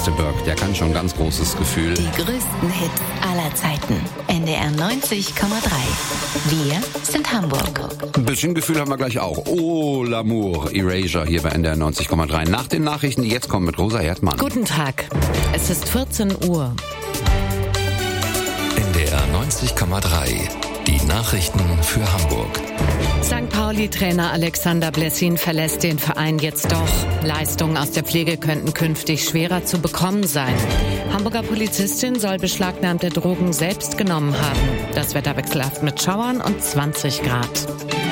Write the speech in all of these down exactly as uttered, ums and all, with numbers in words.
Burke, der kann schon ganz großes Gefühl. Die größten Hits aller Zeiten. N D R neunzig Komma drei. Wir sind Hamburg. Ein bisschen Gefühl haben wir gleich auch. Oh, L'amour, Erasure hier bei N D R neunzig Komma drei. Nach den Nachrichten, die jetzt kommen mit Rosa Erdmann. Guten Tag. Es ist vierzehn Uhr. N D R neunzig Komma drei. Die Nachrichten für Hamburg. Sankt Pauli-Trainer Alexander Blessin verlässt den Verein jetzt doch. Leistungen aus der Pflege könnten künftig schwerer zu bekommen sein. Hamburger Polizistin soll beschlagnahmte Drogen selbst genommen haben. Das Wetter wechselhaft mit Schauern und zwanzig Grad.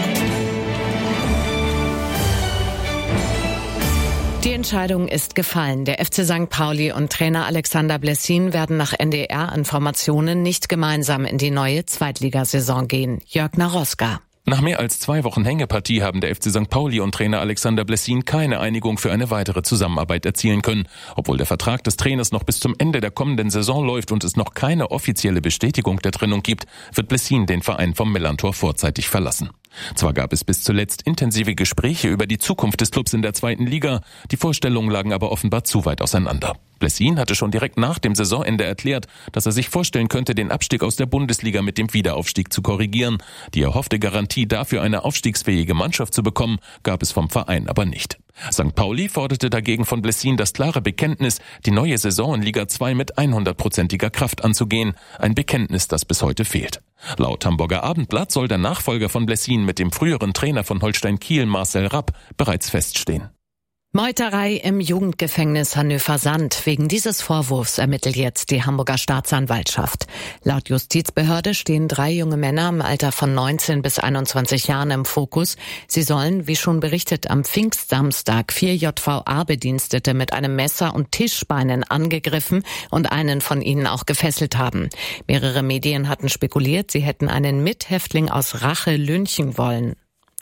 Die Entscheidung ist gefallen. Der F C Sankt Pauli und Trainer Alexander Blessin werden nach N D R-Informationen nicht gemeinsam in die neue Zweitligasaison gehen. Jörg Naroska. Nach mehr als zwei Wochen Hängepartie haben der F C Sankt Pauli und Trainer Alexander Blessin keine Einigung für eine weitere Zusammenarbeit erzielen können. Obwohl der Vertrag des Trainers noch bis zum Ende der kommenden Saison läuft und es noch keine offizielle Bestätigung der Trennung gibt, wird Blessin den Verein vom Millantor vorzeitig verlassen. Zwar gab es bis zuletzt intensive Gespräche über die Zukunft des Clubs in der zweiten Liga, die Vorstellungen lagen aber offenbar zu weit auseinander. Blessin hatte schon direkt nach dem Saisonende erklärt, dass er sich vorstellen könnte, den Abstieg aus der Bundesliga mit dem Wiederaufstieg zu korrigieren. Die erhoffte Garantie dafür, eine aufstiegsfähige Mannschaft zu bekommen, gab es vom Verein aber nicht. Sankt Pauli forderte dagegen von Blessin das klare Bekenntnis, die neue Saison in Liga zwei mit hundertprozentiger Kraft anzugehen. Ein Bekenntnis, das bis heute fehlt. Laut Hamburger Abendblatt soll der Nachfolger von Blessin mit dem früheren Trainer von Holstein Kiel, Marcel Rapp, bereits feststehen. Meuterei im Jugendgefängnis Hannover-Sand. Wegen dieses Vorwurfs ermittelt jetzt die Hamburger Staatsanwaltschaft. Laut Justizbehörde stehen drei junge Männer im Alter von neunzehn bis einundzwanzig Jahren im Fokus. Sie sollen, wie schon berichtet, am Pfingstsamstag vier J V A-Bedienstete mit einem Messer und Tischbeinen angegriffen und einen von ihnen auch gefesselt haben. Mehrere Medien hatten spekuliert, sie hätten einen Mithäftling aus Rache lynchen wollen.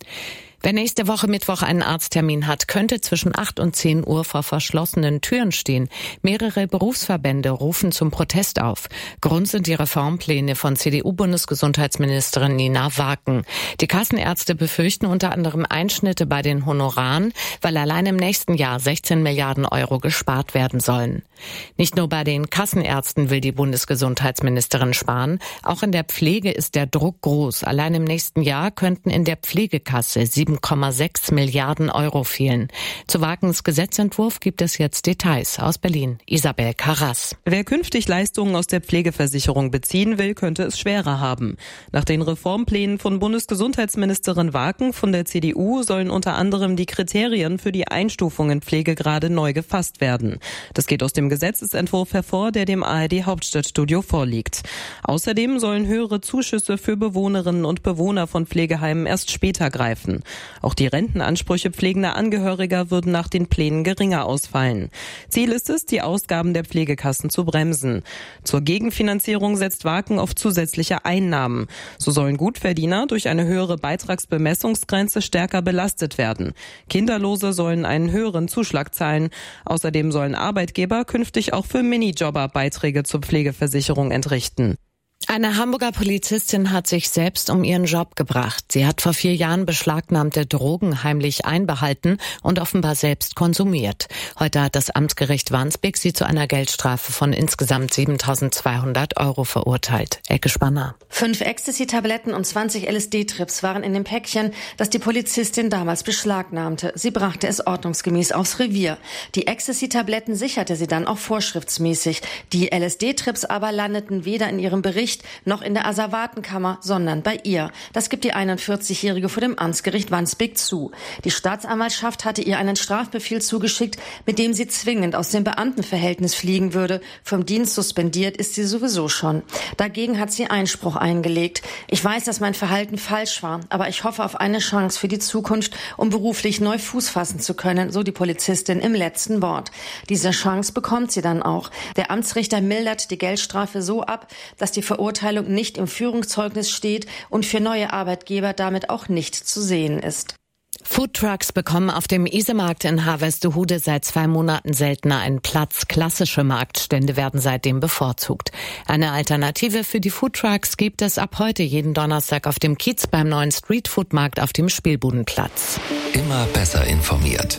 Wer nächste Woche Mittwoch einen Arzttermin hat, könnte zwischen acht und zehn Uhr vor verschlossenen Türen stehen. Mehrere Berufsverbände rufen zum Protest auf. Grund sind die Reformpläne von C D U-Bundesgesundheitsministerin Nina Waken. Die Kassenärzte befürchten unter anderem Einschnitte bei den Honoraren, weil allein im nächsten Jahr sechzehn Milliarden Euro gespart werden sollen. Nicht nur bei den Kassenärzten will die Bundesgesundheitsministerin sparen, auch in der Pflege ist der Druck groß. Allein im nächsten Jahr könnten in der Pflegekasse sieben Komma sechs Milliarden Euro fehlen. Zu Wakens Gesetzentwurf gibt es jetzt Details. Aus Berlin, Isabel Karras. Wer künftig Leistungen aus der Pflegeversicherung beziehen will, könnte es schwerer haben. Nach den Reformplänen von Bundesgesundheitsministerin Waken von der C D U sollen unter anderem die Kriterien für die Einstufung in Pflegegrade neu gefasst werden. Das geht aus dem Gesetzesentwurf hervor, der dem A R D Hauptstadtstudio vorliegt. Außerdem sollen höhere Zuschüsse für Bewohnerinnen und Bewohner von Pflegeheimen erst später greifen. Auch die Rentenansprüche pflegender Angehöriger würden nach den Plänen geringer ausfallen. Ziel ist es, die Ausgaben der Pflegekassen zu bremsen. Zur Gegenfinanzierung setzt Waken auf zusätzliche Einnahmen. So sollen Gutverdiener durch eine höhere Beitragsbemessungsgrenze stärker belastet werden. Kinderlose sollen einen höheren Zuschlag zahlen. Außerdem sollen Arbeitgeber künftig auch für Minijobber Beiträge zur Pflegeversicherung entrichten. Eine Hamburger Polizistin hat sich selbst um ihren Job gebracht. Sie hat vor vier Jahren beschlagnahmte Drogen heimlich einbehalten und offenbar selbst konsumiert. Heute hat das Amtsgericht Wandsbek sie zu einer Geldstrafe von insgesamt siebentausendzweihundert Euro verurteilt. Ecke Spanner. Fünf Ecstasy-Tabletten und zwanzig L S D-Trips waren in dem Päckchen, das die Polizistin damals beschlagnahmte. Sie brachte es ordnungsgemäß aufs Revier. Die Ecstasy-Tabletten sicherte sie dann auch vorschriftsmäßig. Die L S D-Trips aber landeten weder in ihrem Bericht noch in der Asservatenkammer, sondern bei ihr. Das gibt die einundvierzigjährige vor dem Amtsgericht Wandsbek zu. Die Staatsanwaltschaft hatte ihr einen Strafbefehl zugeschickt, mit dem sie zwingend aus dem Beamtenverhältnis fliegen würde. Vom Dienst suspendiert ist sie sowieso schon. Dagegen hat sie Einspruch eingelegt. Ich weiß, dass mein Verhalten falsch war, aber ich hoffe auf eine Chance für die Zukunft, um beruflich neu Fuß fassen zu können, so die Polizistin im letzten Wort. Diese Chance bekommt sie dann auch. Der Amtsrichter mildert die Geldstrafe so ab, dass die Verurteilung nicht im Führungszeugnis steht und für neue Arbeitgeber damit auch nicht zu sehen ist. Foodtrucks bekommen auf dem Isemarkt in Harvestehude seit zwei Monaten seltener einen Platz. Klassische Marktstände werden seitdem bevorzugt. Eine Alternative für die Foodtrucks gibt es ab heute jeden Donnerstag auf dem Kiez beim neuen Streetfood-Markt auf dem Spielbudenplatz. Immer besser informiert.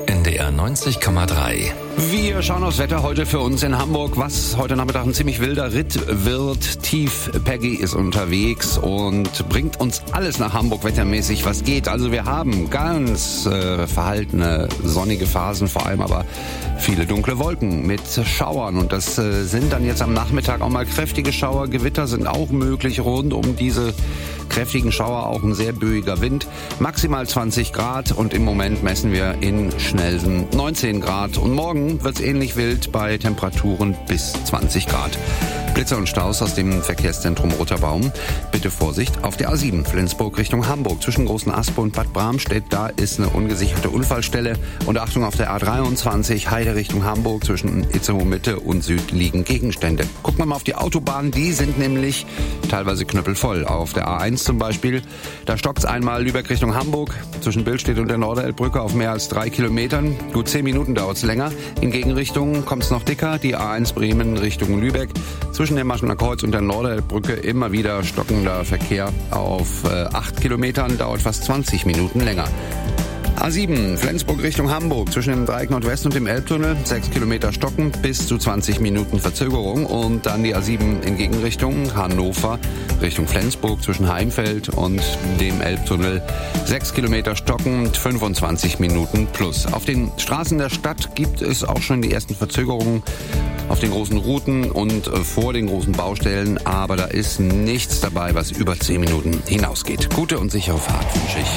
N D R neunzig Komma drei. Wir schauen aufs Wetter heute für uns in Hamburg, was heute Nachmittag ein ziemlich wilder Ritt wird. Tief Peggy ist unterwegs und bringt uns alles nach Hamburg wettermäßig, was geht. Also wir haben ganz äh, verhaltene sonnige Phasen, vor allem aber viele dunkle Wolken mit Schauern. Und das äh, sind dann jetzt am Nachmittag auch mal kräftige Schauer. Gewitter sind auch möglich. Rund um diese kräftigen Schauer auch ein sehr böiger Wind. Maximal zwanzig Grad und im Moment messen wir in Schnelsen neunzehn Grad. Und morgen wird es ähnlich wild bei Temperaturen bis zwanzig Grad. Blitze und Staus aus dem Verkehrszentrum Roter Baum. Bitte Vorsicht auf der A sieben Flensburg Richtung Hamburg. Zwischen Großen Aspe und Bad Bramstedt, da ist eine ungesicherte Unfallstelle. Und Achtung auf der A dreiundzwanzig Heide Richtung Hamburg. Zwischen Itzehoe Mitte und Süd liegen Gegenstände. Gucken wir mal auf die Autobahnen. Die sind nämlich teilweise knüppelvoll. Auf der A eins zum Beispiel, da stockt's einmal Lübeck Richtung Hamburg. Zwischen Billstedt und der Norderelbbrücke auf mehr als drei Kilometern. Gut zehn Minuten dauert's länger. In Gegenrichtung kommt's noch dicker. Die A eins Bremen Richtung Lübeck. Zwischen dem Maschener Kreuz und der Norderelbbrücke immer wieder stockender Verkehr auf äh, acht Kilometern, dauert fast zwanzig Minuten länger. A sieben Flensburg Richtung Hamburg, zwischen dem Dreieck Nordwest und dem Elbtunnel, sechs Kilometer stocken, bis zu zwanzig Minuten Verzögerung. Und dann die A sieben in Gegenrichtung Hannover Richtung Flensburg, zwischen Heimfeld und dem Elbtunnel, sechs Kilometer stocken, fünfundzwanzig Minuten plus. Auf den Straßen der Stadt gibt es auch schon die ersten Verzögerungen auf den großen Routen und vor den großen Baustellen, aber da ist nichts dabei, was über zehn Minuten hinausgeht. Gute und sichere Fahrt wünsche ich.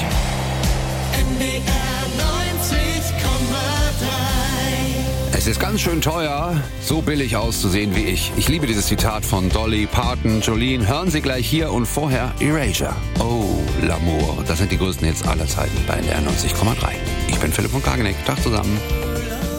Es ist ganz schön teuer, so billig auszusehen wie ich. Ich liebe dieses Zitat von Dolly Parton, Jolene. Hören Sie gleich hier und vorher Erasure. Oh, L'amour. Das sind die größten Hits aller Zeiten bei N D R neunzig Komma drei. Ich bin Philipp von Kageneck. Tag zusammen.